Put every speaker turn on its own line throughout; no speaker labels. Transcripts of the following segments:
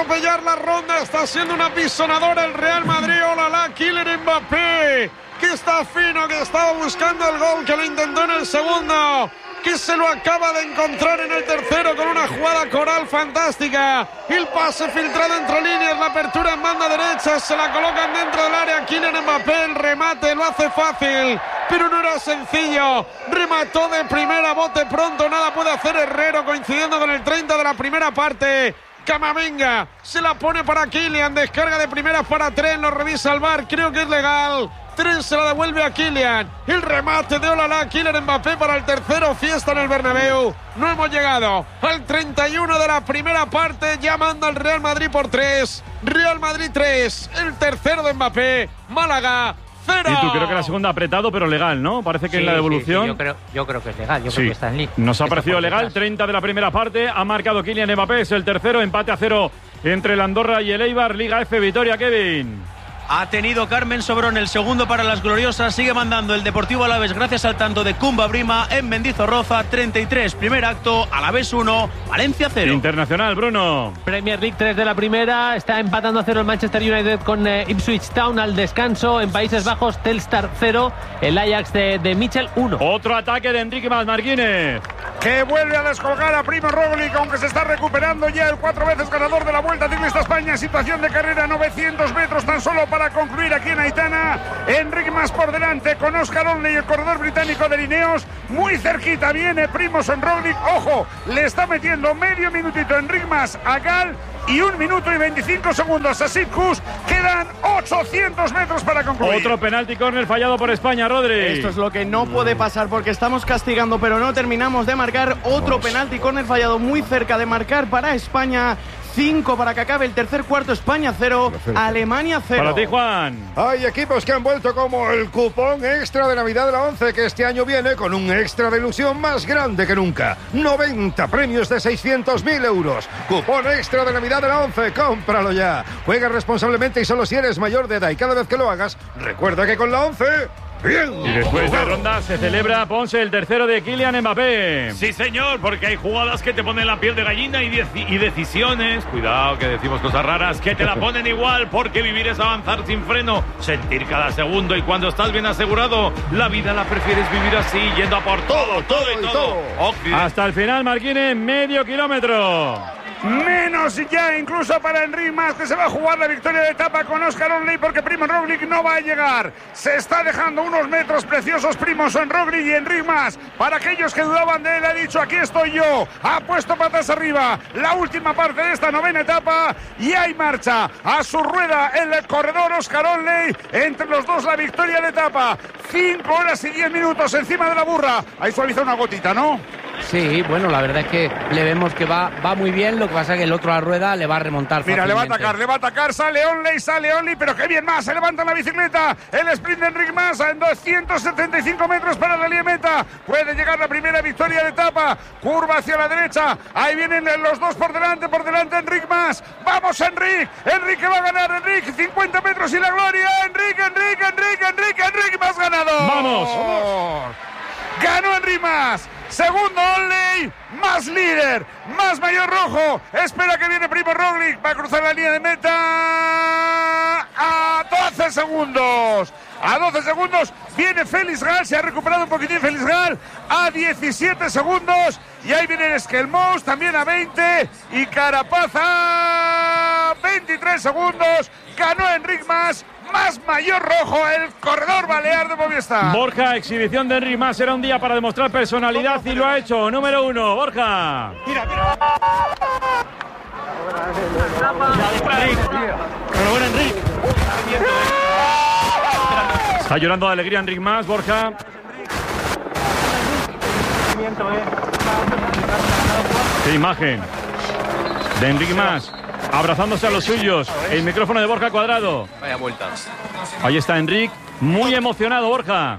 atropellar la ronda. Está siendo una pisonadora el Real Madrid. Olala, Kylian Mbappé, que está fino, que estaba buscando el gol, que lo intentó en el segundo, que se lo acaba de encontrar en el tercero con una jugada coral fantástica. El pase filtrado entre líneas, la apertura en banda derecha, se la colocan dentro del área. Kylian Mbappé, el remate lo hace fácil, pero no era sencillo. Remató de primera, bote pronto, nada puede hacer Herrero, coincidiendo con el 30 de la primera parte. Camavinga se la pone para Kylian, descarga de primeras para Tren, lo revisa el VAR, creo que es legal. Tren se la devuelve a Kylian, el remate de Olala, Kylian Mbappé para el tercero, fiesta en el Bernabéu. No hemos llegado al 31 de la primera parte, ya manda el Real Madrid por 3, Real Madrid 3, el tercero de Mbappé, Málaga 0.
Y tú, creo que la segunda apretado, pero legal, ¿no? Parece que en la devolución.
Sí, yo creo que es legal, creo que está en línea.
Nos ha parecido legal, 30 de la primera parte, ha marcado Kylian Mbappé, es el tercero, empate a 0 entre el Andorra y el Eibar, Liga F, Vitoria, Kevin.
Ha tenido Carmen Sobrón el segundo para las gloriosas. Sigue mandando el Deportivo Alavés gracias al tanto de Kumba Brima en Mendizorroza. 33, primer acto, Alavés 1, Valencia 0.
Internacional, Bruno.
Premier League 3 de la primera. Está empatando a 0 el Manchester United con Ipswich Town al descanso. En Países Bajos, Telstar 0. El Ajax de Michel 1.
Otro ataque de Enrique Marquínez,
que vuelve a descolgar a Primo Roglic, aunque se está recuperando ya el 4 veces ganador de la Vuelta Ciclista a España. Situación de carrera, 900 metros tan solo para concluir aquí en Aitana. Enric Mas por delante con Oscar Onley, el corredor británico de Lineos. Muy cerquita viene Primož Roglic. Ojo, le está metiendo medio minutito Enric Mas a Gal y 1 minuto y 25 segundos a Sitkus. Quedan 800 metros para concluir.
Otro penalti córner fallado por España, Rodri.
Esto es lo que no puede pasar porque estamos castigando, pero no terminamos de marcar. Otro penalti córner fallado muy cerca de marcar para España. 5 para que acabe el tercer cuarto. España 0, Alemania 0.
Para ti, Juan.
Hay equipos que han vuelto como el cupón extra de Navidad de la 11, que este año viene con un extra de ilusión más grande que nunca. 90 premios de 600.000 euros. Cupón extra de Navidad de la 11, cómpralo ya. Juega responsablemente y solo si eres mayor de edad. Y cada vez que lo hagas, recuerda que con la 11... ¡bien!
Y después de ronda se celebra, Ponce, el tercero de Kylian Mbappé.
Sí, señor, porque hay jugadas que te ponen la piel de gallina y decisiones, cuidado que decimos cosas raras, que te la ponen igual, porque vivir es avanzar sin freno, sentir cada segundo, y cuando estás bien asegurado, la vida la prefieres vivir así, yendo a por todo y todo.
Hasta el final, Marquínez, medio kilómetro.
Menos ya incluso para Enric Mas, que se va a jugar la victoria de etapa con Oscar Onley, porque Primož Roglic no va a llegar. Se está dejando unos metros preciosos Primož Roglic, y Enric Mas, para aquellos que dudaban de él, ha dicho: aquí estoy yo. Ha puesto patas arriba. La última parte de esta novena etapa, y hay marcha a su rueda el corredor Oscar Onley. Entre los dos la victoria de etapa. 5 horas y 10 minutos encima de la burra. Ahí suaviza una gotita, ¿no?
Sí, bueno, la verdad es que le vemos que va muy bien. Lo que pasa es que el otro a la rueda le va a remontar.
Mira,
fácilmente.
le va a atacar, sale Onley, pero qué bien más, se levanta en la bicicleta, el sprint de Enric Mas en 275 metros para la línea meta, puede llegar la primera victoria de etapa, curva hacia la derecha, ahí vienen los dos por delante Enric Mas, vamos Enric que va a ganar, Enric, 50 metros y la gloria, Enric Mas ganado.
¡Vamos!
Ganó Enric Mas. Segundo Onley, Mas líder, Mas mayor rojo. Espera que viene Primož Roglic, va a cruzar la línea de meta a 12 segundos. A 12 segundos viene Félix Gal, se ha recuperado un poquitín Félix Gal, a 17 segundos. Y ahí viene Skelmous también a 20 y Carapaz a 23 segundos. Ganó Enric Mas. Mas mayor rojo, el corredor balear de Movistar.
Borja, exhibición de Enric Mas, era un día para demostrar personalidad y lo ha hecho. Número 1, Borja.
Mira.
Enhorabuena, Enric. Está llorando de alegría Enric Mas, Borja. Qué imagen de Enric Mas abrazándose a los suyos. El micrófono de Borja Cuadrado.
Vaya vueltas.
Ahí está Enric, muy emocionado, Borja.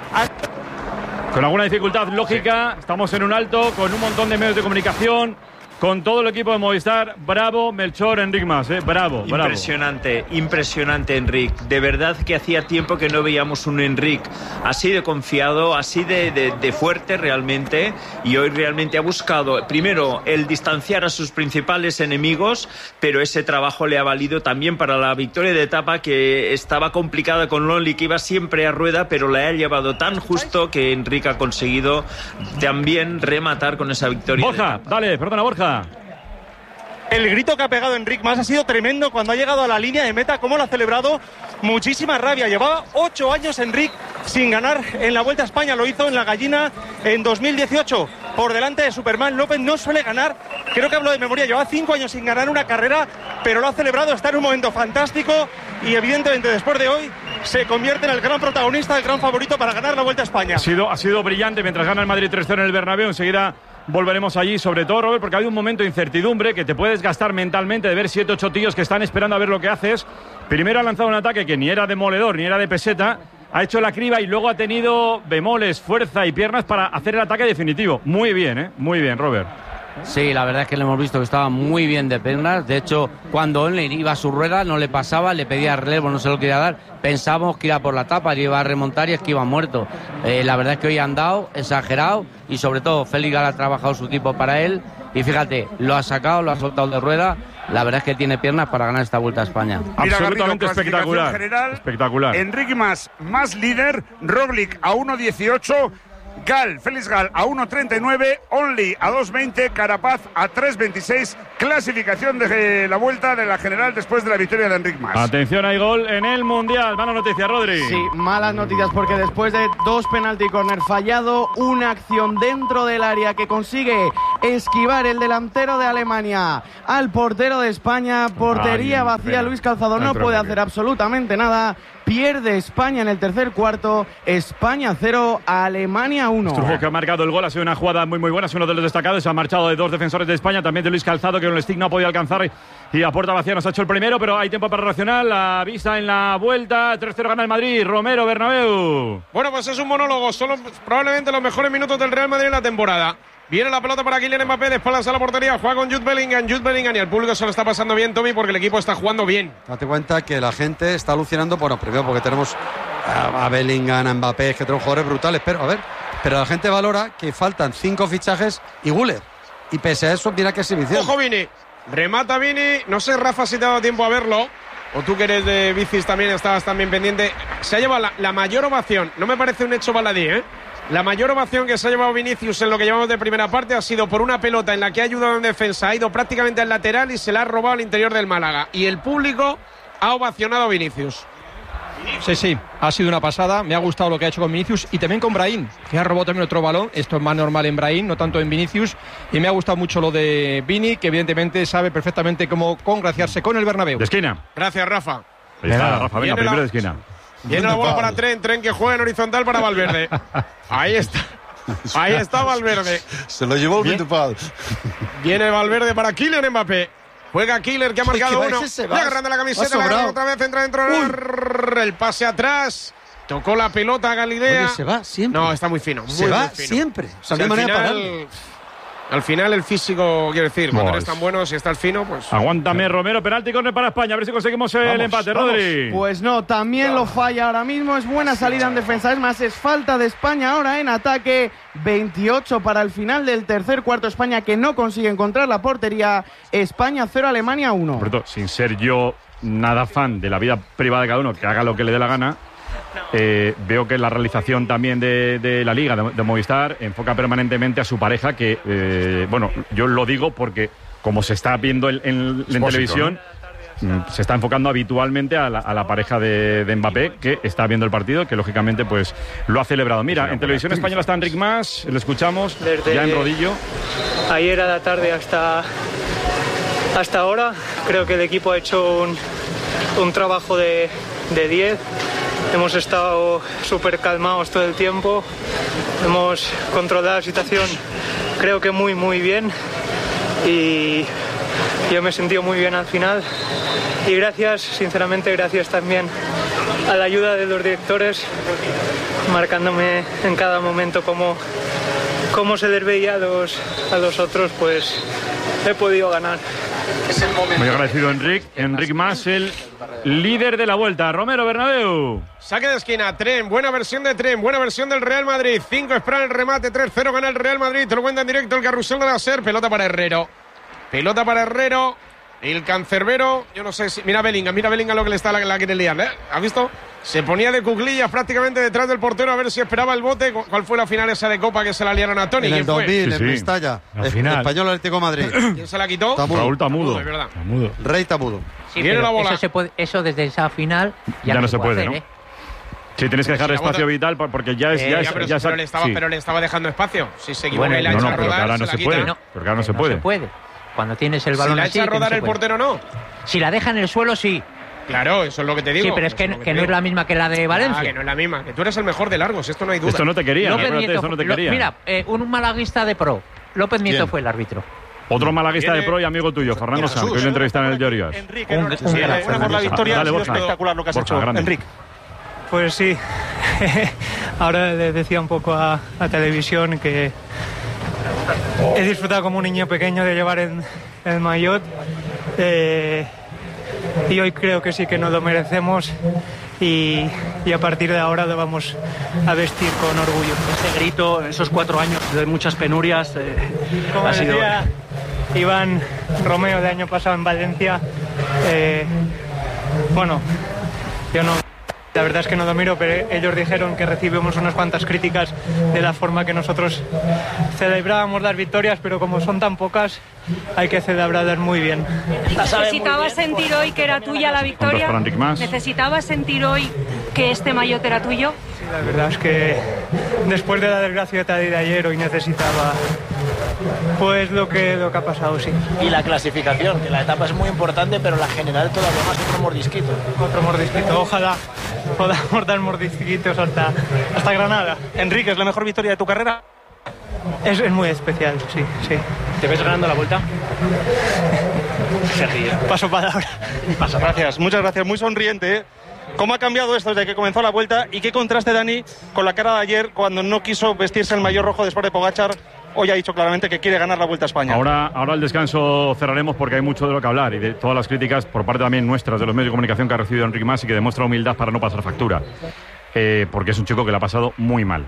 Con alguna dificultad lógica, estamos en un alto, con un montón de medios de comunicación. con todo el equipo de Movistar. Bravo, Melchor, Enric Mas, bravo.
Impresionante, Enric. De verdad que hacía tiempo que no veíamos un Enric así de confiado, así de fuerte realmente, y hoy realmente ha buscado primero el distanciar a sus principales enemigos, pero ese trabajo le ha valido también para la victoria de etapa, que estaba complicada con Lonely, que iba siempre a rueda, pero la ha llevado tan justo que Enric ha conseguido también rematar con esa victoria.
Borja, dale, perdona, Borja.
El grito que ha pegado Enric Mas ha sido tremendo cuando ha llegado a la línea de meta, cómo lo ha celebrado, muchísima rabia. Llevaba 8 años Enric sin ganar en la Vuelta a España, lo hizo en la Gallina en 2018, por delante de Superman López. No suele ganar, creo que hablo de memoria, llevaba 5 años sin ganar una carrera, pero lo ha celebrado, está en un momento fantástico y evidentemente después de hoy se convierte en el gran protagonista, el gran favorito para ganar la Vuelta a España.
Ha sido brillante mientras gana el Madrid 3-0 en el Bernabéu. Enseguida volveremos allí, sobre todo, Robert, porque hay un momento de incertidumbre que te puedes gastar mentalmente de ver 7-8 tíos que están esperando a ver lo que haces. Primero ha lanzado un ataque que ni era demoledor ni era de peseta, ha hecho la criba y luego ha tenido bemoles, fuerza y piernas para hacer el ataque definitivo. Muy bien, muy bien, Robert.
Sí, la verdad es que le hemos visto que estaba muy bien de piernas. De hecho, cuando Onley iba a su rueda no le pasaba, le pedía relevo, no se lo quería dar. Pensábamos que iba por la etapa, iba a remontar y es que iba muerto. La verdad es que hoy han dado, exagerado, y sobre todo Félix Gala ha trabajado su equipo para él. Y fíjate, lo ha sacado, lo ha soltado de rueda. La verdad es que tiene piernas para ganar esta Vuelta a España.
Absolutamente
Garrido,
espectacular.
General,
espectacular.
Enric Mas, más líder. Roglic a 1.18. Félix Gal a 1.39, Only a 2.20, Carapaz a 3.26, clasificación de la Vuelta de la General después de la victoria de Enric Mas.
Atención, hay gol en el Mundial. Mala noticia, Rodri.
Sí, malas noticias porque después de 2 penalti corner fallado, una acción dentro del área que consigue esquivar el delantero de Alemania al portero de España, portería vacía, Luis Calzado no puede hacer absolutamente nada. Pierde España en el tercer cuarto. España 0, Alemania 1.
Strujo, que ha marcado el gol, ha sido una jugada muy buena, es uno de los destacados. Se ha marchado de 2 defensores de España, también de Luis Calzado, que con el stick no ha podido alcanzar y a puerta vacía nos ha hecho el primero, pero hay tiempo para reaccionar. La vista en la Vuelta, 3-0 gana el Madrid. Romero, Bernabéu.
Bueno, pues es un monólogo, son probablemente los mejores minutos del Real Madrid en la temporada. Viene la pelota para Kylian Mbappé, de espaldas a la portería, juega con Jude Bellingham y al público se lo está pasando bien, Tommy, porque el equipo está jugando bien.
Date cuenta que la gente está alucinando, bueno, primero porque tenemos a Bellingham, a Mbappé, que tenemos jugadores brutales, pero la gente valora que faltan 5 fichajes y Güler, y pese a eso, mira qué exhibición.
Ojo Vini, remata Vini, no sé Rafa si te ha dado tiempo a verlo, o tú que eres de bicis también estabas también pendiente. Se ha llevado la mayor ovación, no me parece un hecho baladí, La mayor ovación que se ha llevado Vinicius en lo que llevamos de primera parte ha sido por una pelota en la que ha ayudado en defensa, ha ido prácticamente al lateral y se la ha robado al interior del Málaga. Y el público ha ovacionado a Vinicius.
Sí, ha sido una pasada. Me ha gustado lo que ha hecho con Vinicius y también con Brahim, que ha robado también otro balón. Esto es más normal en Brahim, no tanto en Vinicius. Y me ha gustado mucho lo de Vini, que evidentemente sabe perfectamente cómo congraciarse con el Bernabéu.
De esquina.
Gracias, Rafa.
Ahí está, Rafa, venga, primero de esquina.
Viene la bola para Tren que juega en horizontal para Valverde. Ahí está Valverde.
Se lo llevó el Vitupal.
Viene Valverde para Kylian Mbappé. Juega Killer, que ha marcado uno. Le agarrando la camiseta, la agarra otra vez, entra dentro. El pase atrás. Tocó la pelota a Galilea.
Oye, se va siempre.
No, está muy fino. Muy,
se va
muy fino.
siempre.
O sea, al final el físico, quiero decir, cuando eres tan bueno, si está el fino, pues...
Aguántame, Romero, penalti córner para España, a ver si conseguimos el empate, Rodri.
Pues no, también lo falla ahora mismo, es buena salida en defensa, es más, es falta de España ahora en ataque. 28 para el final del tercer cuarto, España que no consigue encontrar la portería. España 0, Alemania 1.
Sin ser yo nada fan de la vida privada de cada uno, que haga lo que le dé la gana, veo que la realización también de la Liga de Movistar enfoca permanentemente a su pareja, que yo lo digo porque como se está viendo en televisión, ¿no? Se está enfocando habitualmente a la pareja de Mbappé, que está viendo el partido, que lógicamente pues lo ha celebrado. Mira, en televisión española está Enric Mas, lo escuchamos desde ya en rodillo.
Ayer a la tarde hasta ahora creo que el equipo ha hecho un trabajo de 10. Hemos estado súper calmados todo el tiempo, hemos controlado la situación creo que muy bien, y yo me he sentido muy bien al final, y sinceramente gracias también a la ayuda de los directores, marcándome en cada momento cómo se les veía a los otros, pues he podido ganar.
Muy agradecido Enric Mas, el líder de la Vuelta. Romero Bernabéu.
Saque de esquina, Tren, buena versión de Tren, buena versión del Real Madrid. 5 espera el remate, 3-0 gana el Real Madrid. Te lo cuenta en directo el carrusel de la SER. Pelota para Herrero. El cancerbero, yo no sé si... Mira Bellingham lo que le está la quiere liar, ¿eh? ¿Has visto? Se ponía de cuclillas prácticamente detrás del portero a ver si esperaba el bote. ¿Cuál fue la final esa de Copa que se la liaron a Toni?
En el 2000,
Sí,
en Mestalla. Español Atlético Madrid.
¿Quién se la quitó?
Raúl Tamudo.
Es verdad.
Rey Tamudo.
Sí,
Viene la bola.
eso desde esa final
ya no se puede,
hacer,
¿no?
¿eh?
Sí, tienes que dejar espacio vital porque ya es...
Pero le estaba dejando espacio. Si se equivoca y la
no,
echa a
pero que
rodar,
ahora no se puede.
No,
Porque ahora no se
no
puede.
se puede. Cuando tienes el balón
Si la
así,
echa a
que no
rodar
se
el
puede.
portero, no.
Si la deja en el suelo, sí.
Claro, eso es lo que te digo.
Sí, pero es que no es la misma que la de Valencia.
Que no es la misma. Que tú eres el mejor de largos, esto no hay duda.
Esto no te quería,
López
acuérdate,
Nieto,
esto no te quería.
Mira, un malaguista de pro. López Nieto
¿Quién?
fue el árbitro.
Otro malaguista de pro y amigo tuyo, Fernando Sanz, que hoy lo entrevistan en el Llorias.
Enrique, enhorabuena por la victoria.
Dale,
Ha sido
Borja.
espectacular lo que has
Borja,
hecho,
grande.
Enrique.
Pues sí, ahora le decía un poco a televisión que he disfrutado como un niño pequeño de llevar el maillot y hoy creo que sí que nos lo merecemos y a partir de ahora lo vamos a vestir con orgullo.
Ese grito, esos 4 años de muchas penurias,
Como
ha sido...
decía Iván Romeo de año pasado en Valencia, bueno, yo no... La verdad es que no lo miro, pero ellos dijeron que recibimos unas cuantas críticas de la forma que nosotros celebrábamos las victorias, pero como son tan pocas, hay que celebrarlas muy bien.
¿Necesitabas sentir hoy que era tuya la victoria?
para Enric Mas.
¿Necesitabas sentir hoy que este maillot era tuyo?
Sí, la verdad es que después de la desgracia de ayer, hoy necesitaba pues lo que ha pasado, sí.
Y la clasificación, que la etapa es muy importante, pero la general todavía más otro mordisquito.
Otro mordisquito, ojalá podamos dar mordisquitos hasta Granada.
Enrique, ¿es la mejor victoria de tu carrera?
Es muy especial, sí.
¿Te ves ganando la Vuelta? Se ríe.
Paso palabra.
Gracias, muchas gracias. Muy sonriente, ¿eh? ¿Cómo ha cambiado esto desde que comenzó la Vuelta? ¿Y qué contraste, Dani, con la cara de ayer cuando no quiso vestirse el maillot rojo después de Pogačar? Hoy ha dicho claramente que quiere ganar la Vuelta a España.
Ahora al descanso cerraremos porque hay mucho de lo que hablar y de todas las críticas por parte también nuestras de los medios de comunicación que ha recibido Enric Mas y que demuestra humildad para no pasar factura. Porque es un chico que le ha pasado muy mal.